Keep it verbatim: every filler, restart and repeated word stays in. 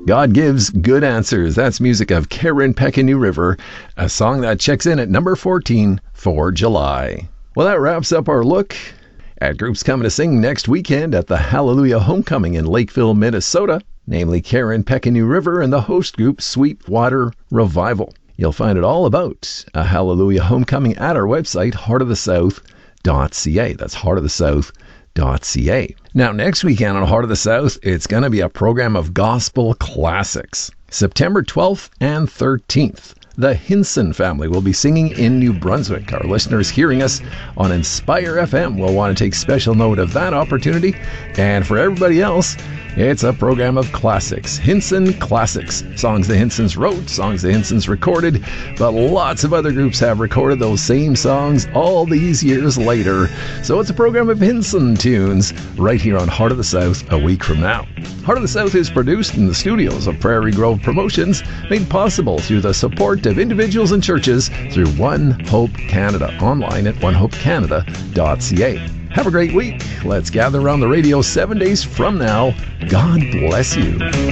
God Gives Good Answers. That's music of Karen Peck and New River, a song that checks in at number fourteen for July. Well, that wraps up our look at groups coming to sing next weekend at the Hallelujah Homecoming in Lakeville, Minnesota, namely Karen Peck and New River and the host group Sweetwater Revival. You'll find it all about a Hallelujah Homecoming at our website, heart of the south dot c a. That's heart of the south dot c a. Now, next weekend on Heart of the South, it's going to be a program of gospel classics. September twelfth and thirteenth, the Hinson family will be singing in New Brunswick. Our listeners hearing us on Inspire F M will want to take special note of that opportunity. And for everybody else, it's a program of classics. Hinson Classics. Songs the Hinsons wrote, songs the Hinsons recorded, but lots of other groups have recorded those same songs all these years later. So it's a program of Hinson tunes right here on Heart of the South a week from now. Heart of the South is produced in the studios of Prairie Grove Promotions, made possible through the support of individuals and churches through One Hope Canada, online at one hope canada dot c a. Have a great week. Let's gather around the radio seven days from now. God bless you.